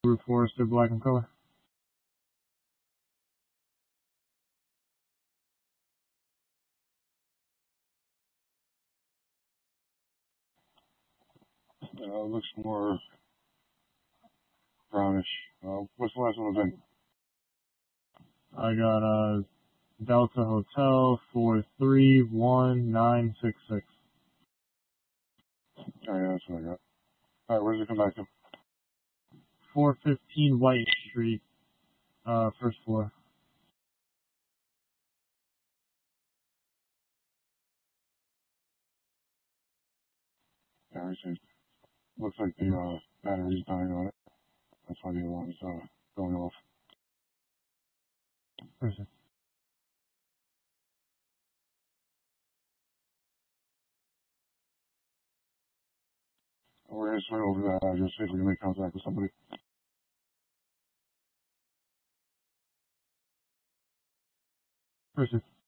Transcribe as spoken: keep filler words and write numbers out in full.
Subaru Forester, black in color. Uh, looks more brownish. Uh, what's the last one of it? I got uh, Delta Hotel four three one nine six six. Oh yeah, that's what I got. All right, where does it come back to? four fifteen White Street, uh, first floor. Yeah, I see. Looks like the uh, battery's dying on it. That's why the alarm's uh, going off. Person. We're going to swing over that address, see if we can make contact with somebody. Person.